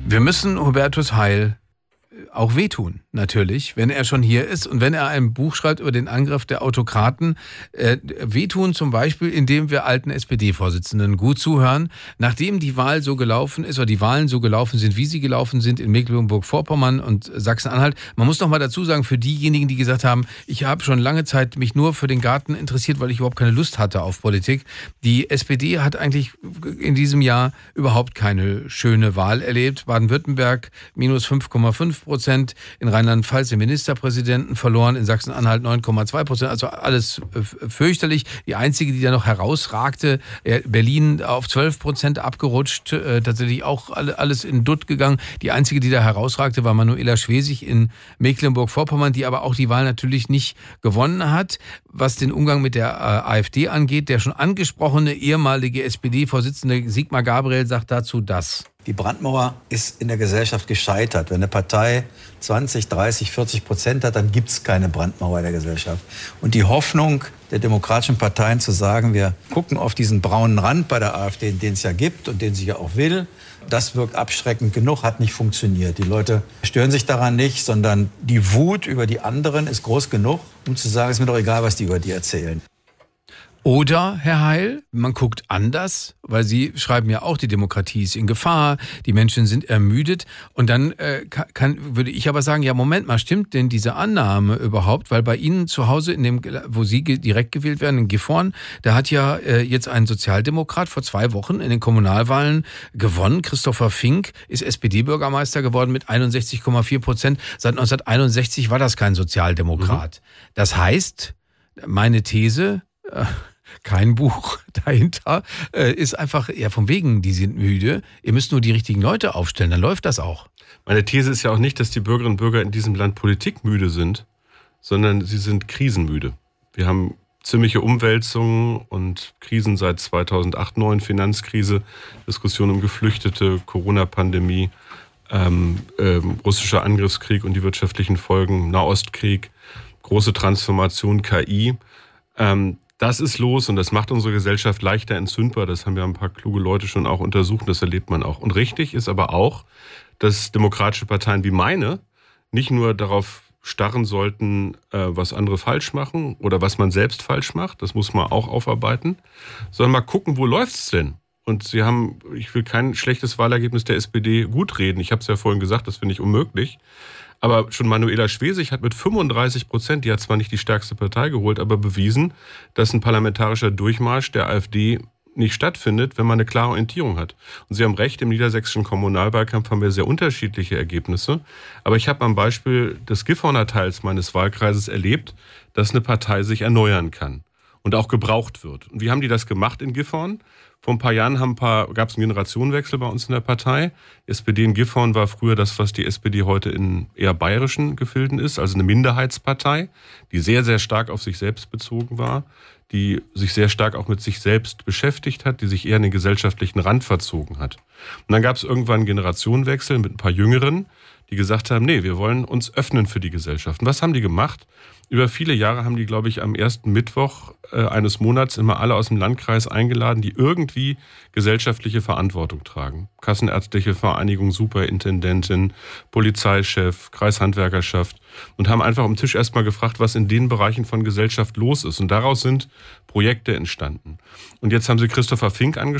Wir müssen Hubertus Heil auch wehtun, natürlich, wenn er schon hier ist und wenn er ein Buch schreibt über den Angriff der Autokraten. Wehtun zum Beispiel, indem wir alten SPD-Vorsitzenden gut zuhören, nachdem die Wahl so gelaufen ist oder die Wahlen so gelaufen sind, wie sie gelaufen sind in Mecklenburg-Vorpommern und Sachsen-Anhalt. Man muss noch mal dazu sagen, für diejenigen, die gesagt haben, ich habe schon lange Zeit mich nur für den Garten interessiert, weil ich überhaupt keine Lust hatte auf Politik. Die SPD hat eigentlich in diesem Jahr überhaupt keine schöne Wahl erlebt. Baden-Württemberg minus 5,5%, in Rheinland-Pfalz den Ministerpräsidenten verloren, in Sachsen-Anhalt 9,2%, also alles fürchterlich. Die einzige, die da noch herausragte, Berlin auf 12% abgerutscht, tatsächlich auch alles in Dutt gegangen. Die einzige, die da herausragte, war Manuela Schwesig in Mecklenburg-Vorpommern, die aber auch die Wahl natürlich nicht gewonnen hat. Was den Umgang mit der AfD angeht, der schon angesprochene ehemalige SPD-Vorsitzende Sigmar Gabriel sagt dazu das. Die Brandmauer ist in der Gesellschaft gescheitert. Wenn eine Partei 20, 30, 40% hat, dann gibt es keine Brandmauer in der Gesellschaft. Und die Hoffnung der demokratischen Parteien zu sagen, wir gucken auf diesen braunen Rand bei der AfD, den es ja gibt und den sie ja auch will, das wirkt abschreckend genug, hat nicht funktioniert. Die Leute stören sich daran nicht, sondern die Wut über die anderen ist groß genug, um zu sagen, es ist mir doch egal, was die über die erzählen. Oder, Herr Heil, man guckt anders, weil Sie schreiben ja auch, die Demokratie ist in Gefahr, die Menschen sind ermüdet. Und dann würde ich aber sagen, ja, Moment mal, stimmt denn diese Annahme überhaupt? Weil bei Ihnen zu Hause, wo Sie direkt gewählt werden, in Gifhorn, da hat ja jetzt ein Sozialdemokrat vor 2 Wochen in den Kommunalwahlen gewonnen. Christopher Fink ist SPD-Bürgermeister geworden mit 61,4%. Seit 1961 war das kein Sozialdemokrat. Das heißt, meine These, kein Buch dahinter, ist einfach eher von wegen, die sind müde. Ihr müsst nur die richtigen Leute aufstellen, dann läuft das auch. Meine These ist ja auch nicht, dass die Bürgerinnen und Bürger in diesem Land politikmüde sind, sondern sie sind krisenmüde. Wir haben ziemliche Umwälzungen und Krisen seit 2008, 2009, Finanzkrise, Diskussion um Geflüchtete, Corona-Pandemie, russischer Angriffskrieg und die wirtschaftlichen Folgen, Nahostkrieg, große Transformation, KI. Das ist los und das macht unsere Gesellschaft leichter entzündbar. Das haben ja ein paar kluge Leute schon auch untersucht, das erlebt man auch. Und richtig ist aber auch, dass demokratische Parteien wie meine nicht nur darauf starren sollten, was andere falsch machen oder was man selbst falsch macht, das muss man auch aufarbeiten, sondern mal gucken, wo läuft's denn? Und Sie haben, ich will kein schlechtes Wahlergebnis der SPD gut reden. Ich habe es ja vorhin gesagt, das finde ich unmöglich. Aber schon Manuela Schwesig hat mit 35%, die hat zwar nicht die stärkste Partei geholt, aber bewiesen, dass ein parlamentarischer Durchmarsch der AfD nicht stattfindet, wenn man eine klare Orientierung hat. Und Sie haben recht, im niedersächsischen Kommunalwahlkampf haben wir sehr unterschiedliche Ergebnisse. Aber ich habe am Beispiel des Gifhorner Teils meines Wahlkreises erlebt, dass eine Partei sich erneuern kann und auch gebraucht wird. Und wie haben die das gemacht in Gifhorn? Vor ein paar Jahren gab es einen Generationenwechsel bei uns in der Partei. Die SPD in Gifhorn war früher das, was die SPD heute in eher bayerischen Gefilden ist, also eine Minderheitspartei, die sehr, sehr stark auf sich selbst bezogen war, die sich sehr stark auch mit sich selbst beschäftigt hat, die sich eher in den gesellschaftlichen Rand verzogen hat. Und dann gab es irgendwann einen Generationenwechsel mit ein paar Jüngeren, die gesagt haben, nee, wir wollen uns öffnen für die Gesellschaft. Und was haben die gemacht? Über viele Jahre haben die, glaube ich, am ersten Mittwoch eines Monats immer alle aus dem Landkreis eingeladen, die irgendwie gesellschaftliche Verantwortung tragen. Kassenärztliche Vereinigung, Superintendentin, Polizeichef, Kreishandwerkerschaft und haben einfach am Tisch erstmal gefragt, was in den Bereichen von Gesellschaft los ist. Und daraus sind Projekte entstanden. Und jetzt haben sie Christopher Fink angesprochen.